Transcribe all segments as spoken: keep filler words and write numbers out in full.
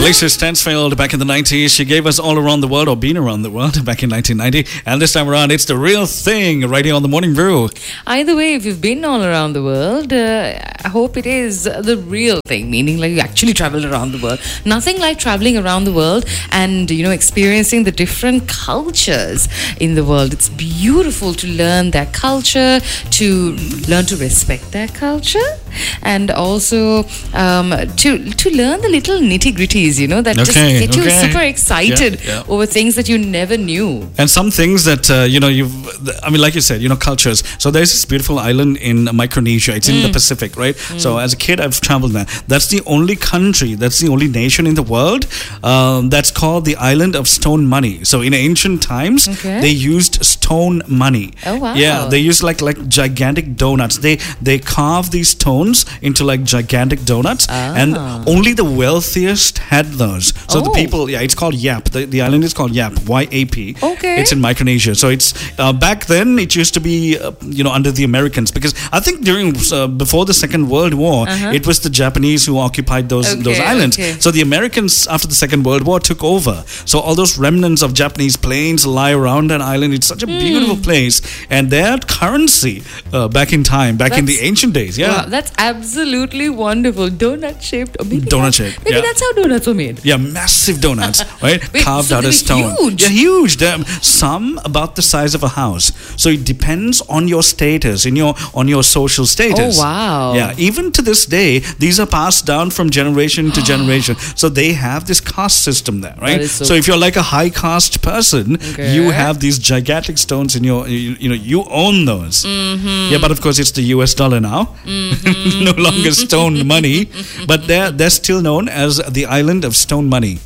Alicia Stansfield back in the nineties. She gave us All Around the World, or Been Around the World, back in nineteen ninety. And this time around, it's The Real Thing, right here on The Morning Brew. Either way, if you've been all around the world, uh, I hope it is the real thing, meaning like you actually traveled around the world. Nothing like traveling around the world and, you know, experiencing the different cultures in the world. It's beautiful to learn their culture, to learn to respect their culture, and also um, to to learn the little nitty-gritties, you know, that just Okay, get you okay. super excited Yeah, yeah. over things that you never knew. And some things that, uh, you know, you've, I mean, like you said, you know, cultures. So there's this beautiful island in Micronesia. It's in the Pacific, right? So as a kid, I've traveled there. That's the only country, that's the only nation in the world um, that's called the Island of Stone Money. So in ancient times, Okay. they used stone money. Oh, wow. Yeah, they used like like gigantic donuts. They they carve these stones into like gigantic donuts, and only the wealthiest had those. So the Oh. people, yeah, it's called Yap. The, the island is called Yap, Y A P. Okay. It's in Micronesia. So it's uh, back then it used to be uh, you know under the Americans, because I think during uh, before the Second World War it was the Japanese who occupied those Okay, those islands. okay. So the Americans after the Second World War took over. So all those remnants of Japanese planes lie around that island. It's such a beautiful place, and their currency uh, back in time, back in the That's- ancient days, yeah. Wow, that's absolutely wonderful. Donut shaped. Or maybe Donut that- shaped, Maybe yeah. that's how donuts were made. Yeah, massive donuts, right? Wait, Carved so out they of were stone. huge? Yeah, huge. They're- Some about the size of a house. So it depends on your status, in your on your social status. Oh, wow. Yeah, even to this day, these are passed down from generation to generation. So they have this caste system there, right? is so So if you're like a high caste person, Okay. you have these gigantic stones in your, you, you know, you own those. Mm-hmm. Yeah, but of course it's the U S dollar now. Mm-hmm. No longer stone money, but they're they're still known as the Island of Stone Money.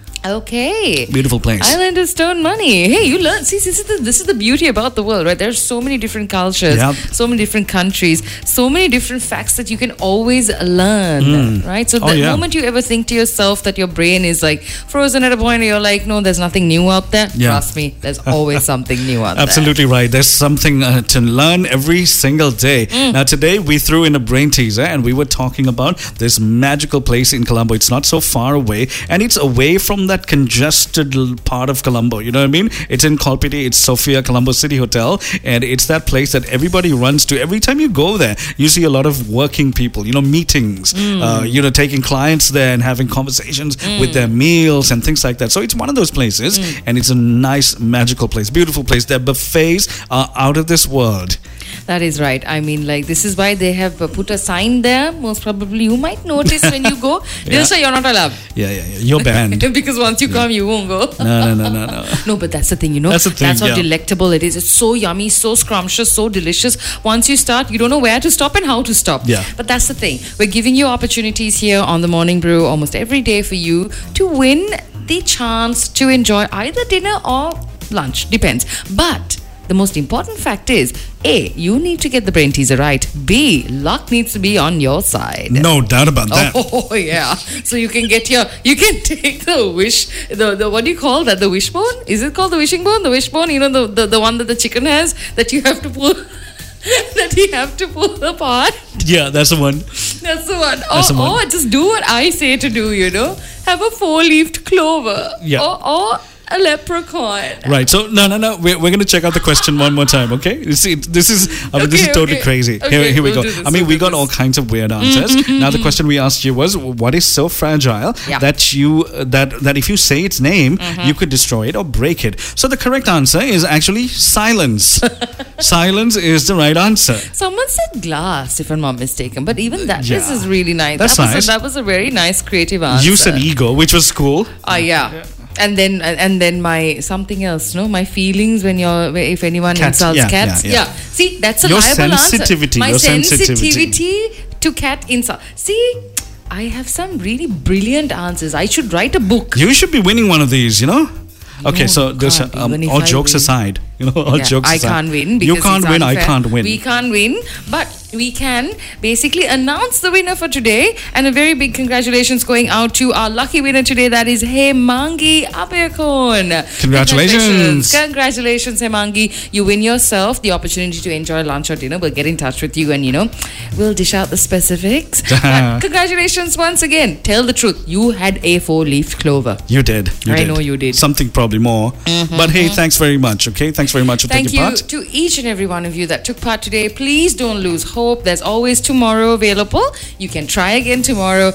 Okay. Beautiful place. Island of Stone Money. Hey, you learn. See, this is the this is the beauty about the world, right? There's so many different cultures, Yep. so many different countries, so many different facts that you can always learn, right? So Oh, the yeah. moment you ever think to yourself that your brain is like frozen at a point where you're like, no, there's nothing new out there. Yeah. Trust me, there's always something new out there. Absolutely right. There's something uh, to learn every single day. Mm. Now, today we threw in a brain teaser and we were talking about this magical place in Colombo. It's not so far away, and it's away from that congested l- part of Colombo. You know what I mean? It's in Kolpiti. It's Sophia Colombo City Hotel, and it's that place that everybody runs to. Every time you go there, you see a lot of working people, you know, meetings, uh, you know, taking clients there and having conversations with their meals and things like that. So it's one of those places, and it's a nice, magical place, beautiful place. Their buffets are out of this world. That is right. I mean, like, this is why they have uh, put a sign there. Most probably, you might notice when you go, they'll Yeah. say you're not allowed. Yeah, yeah, yeah. You're banned. Because once you come, you won't go. No, no, no, no, no. No, but that's the thing, you know. That's the thing, how yeah. delectable it is. It's so yummy, so scrumptious, so delicious. Once you start, you don't know where to stop and how to stop. Yeah. But that's the thing. We're giving you opportunities here on the Morning Brew almost every day for you to win the chance to enjoy either dinner or lunch. Depends. But the most important fact is, A, you need to get the brain teaser right. B, luck needs to be on your side. No doubt about that. Oh yeah, so you can get your, you can take the wish, the, the what do you call that? The wishbone? Is it called the wishing bone? The wishbone? You know the, the the one that the chicken has that you have to pull, that you have to pull apart. Yeah, that's the one. That's the one. That's Or, the one. or just do what I say to do. You know, have a four-leafed clover. Yeah. Or, or a leprechaun. Right. So no, no, no. We're, we're going to check out the question one more time. Okay. You see, this is I mean, this is Okay, totally okay. crazy. Okay, here, here we we'll go. do this, I mean, we'll we do got this. all kinds of weird answers. Now, the question we asked you was, what is so fragile Yeah. that you uh, that that if you say its name, you could destroy it or break it? So the correct answer is actually silence. Silence is the right answer. Someone said glass, if I'm not mistaken, but even that Yeah. this is really nice. That's that was nice. A, that was a very nice creative answer. You said ego, which was cool. Ah, yeah. And then and then my something else, no, my feelings when you're if anyone Cats, insults yeah, cats, yeah, yeah, yeah. See, that's a Your viable sensitivity, answer. My your sensitivity. sensitivity to cat insult. See, I have some really brilliant answers. I should write a book. You should be winning one of these, you know? Okay, No, so you there's, can't, um, even if all I jokes win. aside, you know, all Yeah, jokes I aside. can't win because You can't it's win, I unfair. can't win. We can't win, but we can basically announce the winner for today. And a very big congratulations going out to our lucky winner today. That is Hemangi Abirkon. Congratulations. Congratulations, Hemangi. You win yourself the opportunity to enjoy lunch or dinner. We'll get in touch with you and, you know, we'll dish out the specifics. But congratulations once again. Tell the truth. You had a four-leaf clover. You did. You I did. know you did. Something probably more. Mm-hmm. But hey, thanks very much, okay? Thanks very much for Thank taking you part. to each and every one of you that took part today. Please don't lose hope. There's always tomorrow available. You can try again tomorrow.